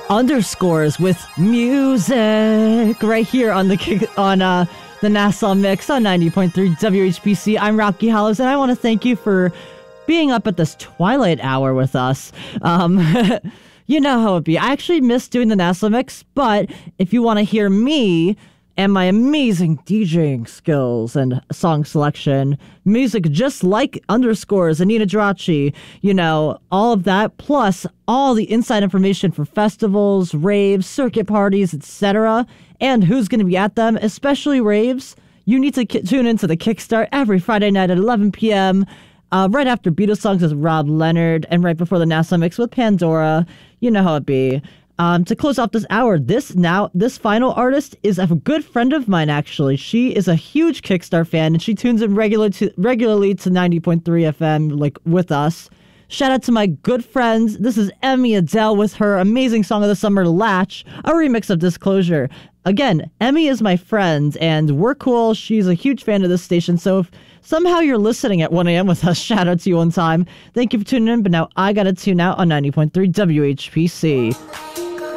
Underscores with music right here on the Nassau Mix on 90.3 WHPC. I'm Rocky Hollows, and I want to thank you for being up at this twilight hour with us. You know how it be. I actually miss doing the Nassau Mix, but if you want to hear me and my amazing DJing skills and song selection, music just like Underscores, Anita Jirachi, you know, all of that, plus all the inside information for festivals, raves, circuit parties, etc., and who's going to be at them, especially raves, you need to tune into the Kickstart every Friday night at 11 p.m., right after Beatles songs with Rob Leonard, and right before the Nassau Mix with Pandora. You know how it be. To close off this hour, this final artist is a good friend of mine, actually. She is a huge Kickstart fan, and she tunes in regularly to 90.3 FM, like, with us. Shout out to my good friends. This is Emmy Adele with her amazing song of the summer, Latch, a remix of Disclosure. Again, Emmy is my friend, and we're cool. She's a huge fan of this station, so if somehow you're listening at 1 a.m. with us, shout out to you on time. Thank you for tuning in, but now I gotta tune out on 90.3 WHPC.